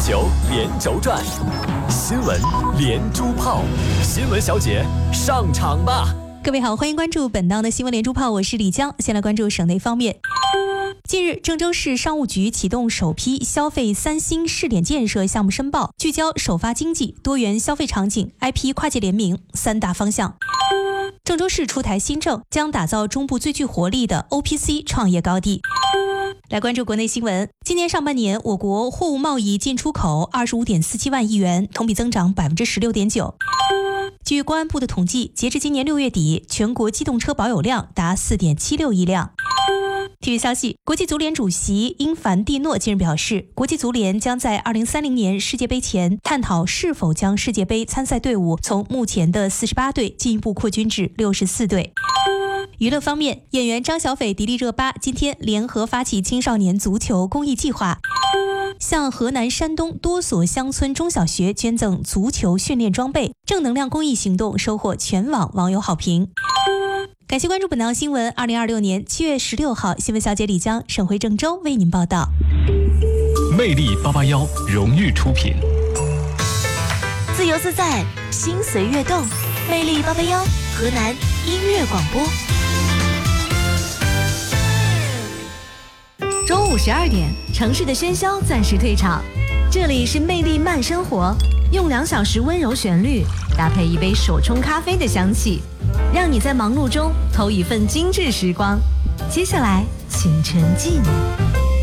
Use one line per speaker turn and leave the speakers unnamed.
9连轴转，新闻连珠炮，新闻小姐上场吧！
各位好，欢迎关注本档的新闻连珠炮，我是李江。先来关注省内方面。近日，郑州市商务局启动首批消费3星试点建设项目申报，聚焦首发经济、多元消费场景、IP 跨界联名3大方向。郑州市出台新政，将打造中部最具活力的 OPC 创业高地。来关注国内新闻。今年上半年，我国货物贸易进出口25.47万亿元，同比增长16.9%。据公安部的统计，截至今年6月底，全国机动车保有量达4.76亿辆。体育消息，国际足联主席因凡蒂诺近日表示，国际足联将在2030年世界杯前探讨是否将世界杯参赛队伍从目前的48队进一步扩军至64队。娱乐方面，演员张小斐、迪丽热巴今天联合发起青少年足球公益计划，向河南、山东多所乡村中小学捐赠足球训练装备，正能量公益行动收获全网网友好评。感谢关注本档新闻。2026年7月16号，新闻小姐李江，省会郑州为您报道。
魅力881荣誉出品，
自由自在，心随悦动。魅力881，河南音乐广播。中午12点，城市的喧嚣暂时退场，这里是魅力慢生活，用2小时温柔旋律，搭配一杯手冲咖啡的香气，让你在忙碌中偷一份精致时光。接下来，请沉浸。